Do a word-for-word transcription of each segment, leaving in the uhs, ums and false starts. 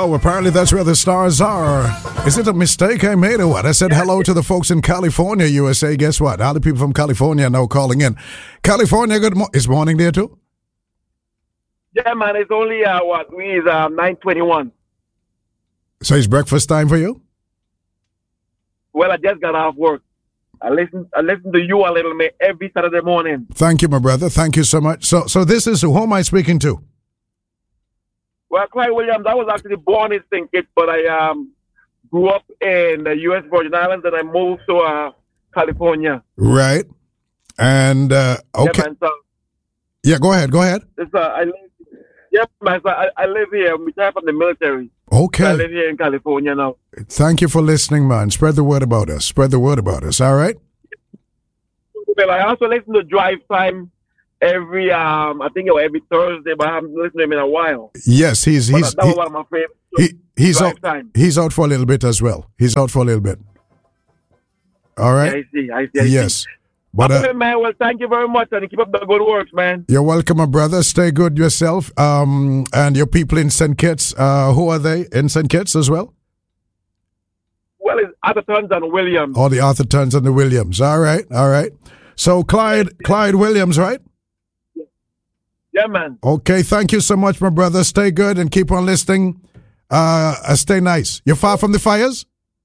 Oh, apparently that's where the stars are. Is it a mistake I made or what? I said hello to the folks in California, U S A. Guess what? All the people from California are now calling in. California, good morning. Is morning there too? Yeah, man. It's only, uh, what, we is uh, nine twenty-one. So it's breakfast time for you? Well, I just got off work. I listen I listen to you a little bit every Saturday morning. Thank you, my brother. Thank you so much. So so this is, who am I speaking to? Well, Clyde Williams, I was actually born in Saint Kitts, but I um grew up in the U S Virgin Islands, and I moved to uh, California. Right. And, uh, okay. Yeah, man, so yeah, go ahead. Go ahead. it's, uh, I live, yeah, man, so I, I live here. I'm retired from the military. Okay. So I live here in California now. Thank you for listening, man. Spread the word about us. Spread the word about us. All right? Well, I also listen to Drive Time every, um, I think it was every Thursday, but I haven't listened to him in a while. Yes, he's But he's that was he, one of my favorites. he, he's Drive out Time. he's out for a little bit as well. He's out for a little bit. All right? I see, I see, I Yes. see. But uh, Okay, man, well, thank you very much, and keep up the good works, man. you're welcome, my brother. Stay good yourself. Um, and your people in Saint Kitts, uh, who are they in Saint Kitts as well? Well, it's Athertons and Williams. All the Athertons and the Williams. All right, all right. So Clyde, Clyde Williams, right? Yeah, man. Okay, thank you so much, my brother. Stay good and keep on listening. Uh, uh, stay nice. You're far from the fires?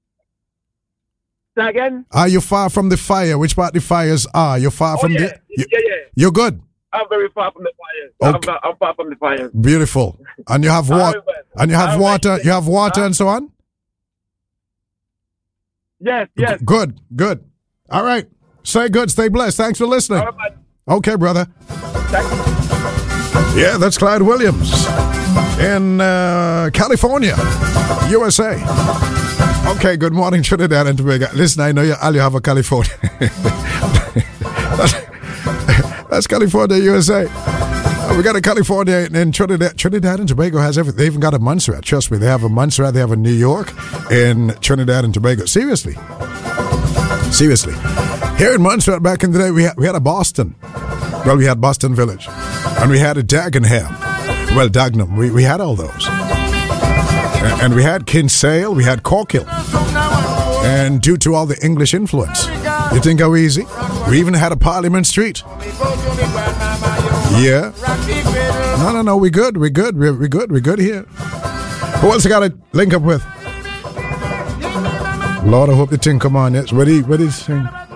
Say again? Are you far from the fire? Which part the fires are? You're far Oh, from yeah. the... You, yeah, yeah. You're good. I'm very far from the fire. Okay. I'm, I'm far from the fire. Beautiful. And you have All water. right, man. And you have All water. right. You have water and so on. Yes, yes. G- Good. Good. All right. Stay good. Stay blessed. Thanks for listening. All right, man. Okay, brother. Thank you. Yeah, that's Clyde Williams in uh, California, U S A. Okay, good morning, Trinidad and Tobago. Listen, I know you all you have a California. that's, that's California, U S A. Uh, we got a California in, in Trinidad. Trinidad and Tobago has everything. They even got a Montserrat. Trust me, they have a Montserrat. They have a New York in Trinidad and Tobago. Seriously. Seriously. Here in Montserrat back in the day, we had, we had a Boston. Well, we had Boston Village. And we had a Dagenham. Well, Dagenham. We, we had all those. And, and we had Kinsale. We had Corkhill. And due to all the English influence, you think how easy? We even had a Parliament Street. Yeah. No, no, no. We good. We good. We we good. We good here. Who else I got to link up with? Lord, I hope the thing come on. Yes. Ready? Ready to sing?